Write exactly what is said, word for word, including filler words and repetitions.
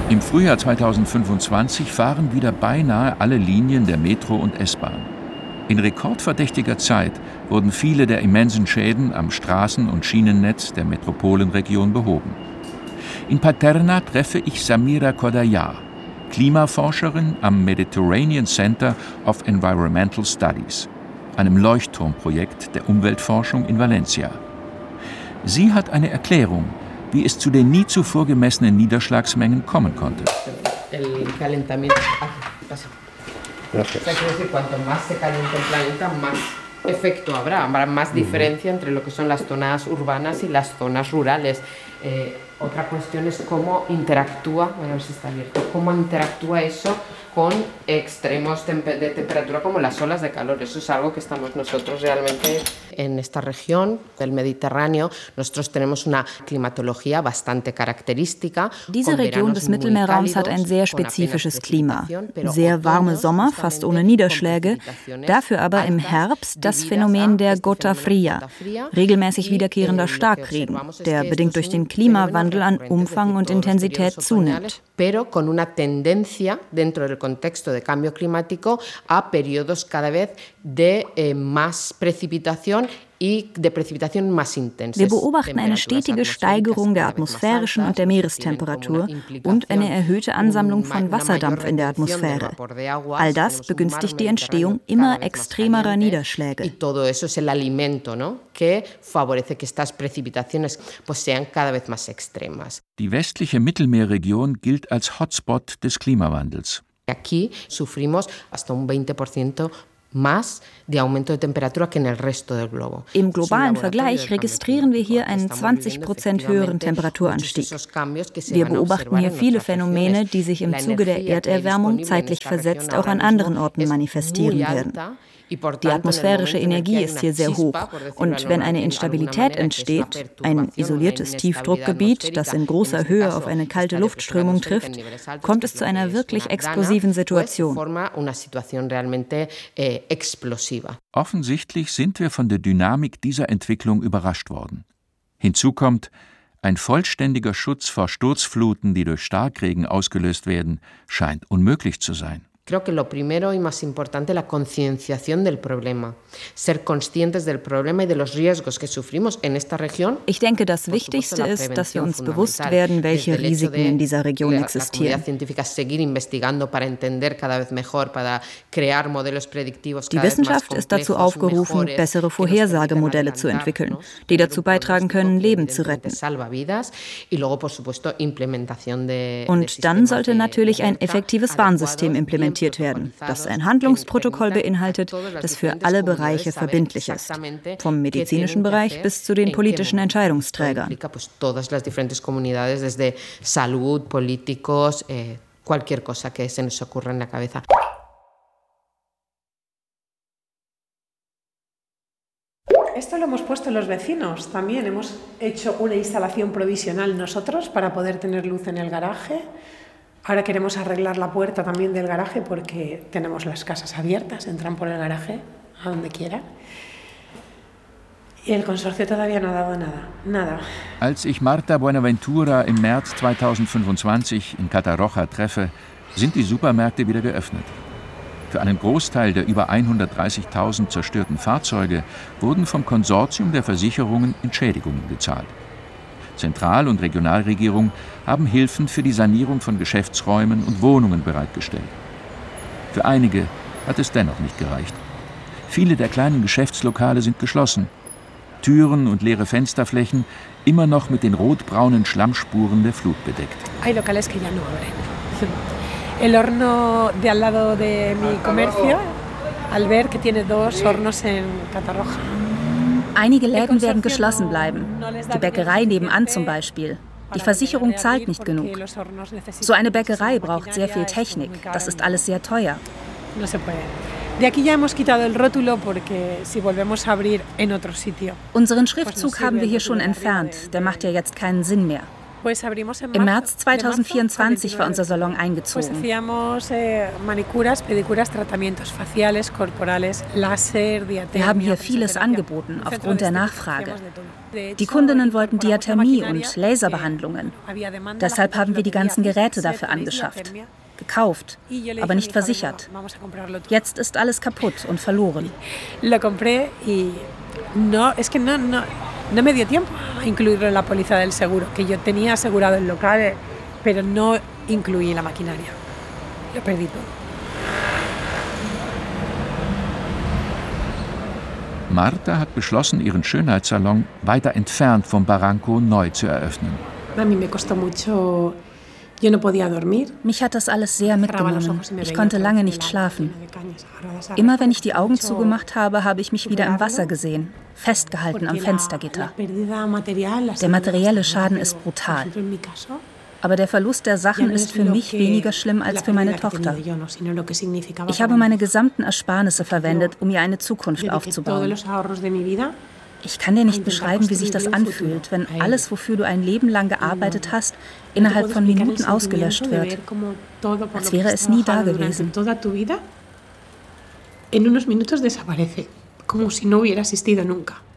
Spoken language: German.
Im Frühjahr zweitausendfünfundzwanzig fahren wieder beinahe alle Linien der Metro und S-Bahn. In rekordverdächtiger Zeit wurden viele der immensen Schäden am Straßen- und Schienennetz der Metropolenregion behoben. In Paterna treffe ich Samira Kodajar, Klimaforscherin am Mediterranean Center of Environmental Studies, einem Leuchtturmprojekt der Umweltforschung in Valencia. Sie hat eine Erklärung, wie es zu den nie zuvor gemessenen Niederschlagsmengen kommen konnte. Gracias. O sea, quiero decir, cuanto más se caliente el planeta, más efecto habrá, habrá más diferencia entre lo que son las zonas urbanas y las zonas rurales. Eh, otra cuestión es cómo interactúa, a ver si está abierto, cómo interactúa eso con extremos de temperatura como las olas de calor. Eso es algo que estamos nosotros realmente en esta región del Mediterráneo. Nosotros tenemos una climatología bastante característica. Diese Region des Mittelmeerraums hat ein sehr spezifisches Klima. Sehr warme Sommer, fast ohne Niederschläge. Dafür aber im Herbst das Phänomen der Gota Fria, regelmäßig wiederkehrender Starkregen, der bedingt durch den Klimawandel an Umfang und Intensität zunimmt. Pero con una tendencia dentro del contexto de cambio climático a periodos cada vez de eh, más precipitación y de precipitación más intensas. Wir beobachten eine stetige Steigerung der atmosphärischen und der Meerestemperatur und eine erhöhte Ansammlung von Wasserdampf in der Atmosphäre. All das begünstigt die Entstehung immer extremerer Niederschläge. Y todo eso es el alimento, ¿no? Que favorece que estas precipitaciones pues sean cada vez más extremas. Die westliche Mittelmeerregion gilt als Hotspot des Klimawandels. Aquí sufrimos hasta un veinte por ciento más de aumento de temperatura que en el resto del globo. Im globalen Vergleich registrieren wir hier einen zwanzig Prozent höheren Temperaturanstieg. Wir beobachten hier viele Phänomene, die sich im Zuge der Erderwärmung zeitlich versetzt auch an anderen Orten manifestieren werden. Die atmosphärische Energie ist hier sehr hoch und wenn eine Instabilität entsteht, ein isoliertes Tiefdruckgebiet, das in großer Höhe auf eine kalte Luftströmung trifft, kommt es zu einer wirklich explosiven Situation. Offensichtlich sind wir von der Dynamik dieser Entwicklung überrascht worden. Hinzu kommt, ein vollständiger Schutz vor Sturzfluten, die durch Starkregen ausgelöst werden, scheint unmöglich zu sein. Creo que lo primero y más importante es la concienciación del problema, ser conscientes del problema y de los riesgos que sufrimos en esta región. Ich denke, das Wichtigste ist, dass wir uns bewusst werden, welche Risiken in dieser Region existieren. Die Wissenschaft ist dazu aufgerufen, bessere Vorhersagemodelle zu entwickeln, die dazu beitragen können, Leben zu retten. Und dann sollte natürlich ein effektives Warnsystem implementiert werden, das ein Handlungsprotokoll beinhaltet, das für alle Bereiche verbindlich ist, vom medizinischen Bereich bis zu den politischen Entscheidungsträgern. Esto lo hemos puesto los vecinos también. Hemos hecho una instalación provisional nosotros para poder tener luz en el garaje. Ahora queremos arreglar la puerta también del garaje porque tenemos las casas abiertas, entran por el garaje a donde quieran. Y el consorcio todavía no ha dado nada, nada. Als ich Marta Buenaventura im März zweitausendfünfundzwanzig in Catarroja treffe, sind die Supermärkte wieder geöffnet. Für einen Großteil der über hundertdreißigtausend zerstörten Fahrzeuge wurden vom Konsortium der Versicherungen Entschädigungen gezahlt. Zentral- und Regionalregierung haben Hilfen für die Sanierung von Geschäftsräumen und Wohnungen bereitgestellt. Für einige hat es dennoch nicht gereicht. Viele der kleinen Geschäftslokale sind geschlossen. Türen und leere Fensterflächen immer noch mit den rotbraunen Schlammspuren der Flut bedeckt. Hay locales que ya no abren. El horno de al lado de mi comercio, al ver que tiene dos hornos en Catarroja. Einige Läden werden geschlossen bleiben. Die Bäckerei nebenan zum Beispiel. Die Versicherung zahlt nicht genug. So eine Bäckerei braucht sehr viel Technik. Das ist alles sehr teuer. Unseren Schriftzug haben wir hier schon entfernt. Der macht ja jetzt keinen Sinn mehr. Im März zweitausendvierundzwanzig war unser Salon eingezogen. Wir haben hier vieles angeboten, aufgrund der Nachfrage. Die Kundinnen wollten Diathermie und Laserbehandlungen. Deshalb haben wir die ganzen Geräte dafür angeschafft. Gekauft, aber nicht versichert. Jetzt ist alles kaputt und verloren. No, es que no, no, no me dio tiempo a incluirlo en la póliza del seguro, que yo tenía asegurado el local, pero no incluí la maquinaria. Lo perdí todo. Marta hat beschlossen, ihren Schönheitssalon weiter entfernt vom Barranco neu zu eröffnen. A mí me costó mucho. Yo no podía dormir. Mich hat das alles sehr mitgenommen. Ich konnte lange nicht schlafen. Immer wenn ich die Augen zugemacht habe, habe ich mich wieder im Wasser gesehen, festgehalten am Fenstergitter. Der materielle Schaden ist brutal. Aber der Verlust der Sachen ist für mich weniger schlimm als für meine Tochter. Ich habe meine gesamten Ersparnisse verwendet, um ihr eine Zukunft aufzubauen. Ich kann dir nicht beschreiben, wie sich das anfühlt, wenn alles, wofür du ein Leben lang gearbeitet hast, innerhalb von Minuten ausgelöscht wird, als wäre es nie da gewesen. En unos minutos desaparece, como si no hubiera existido nunca.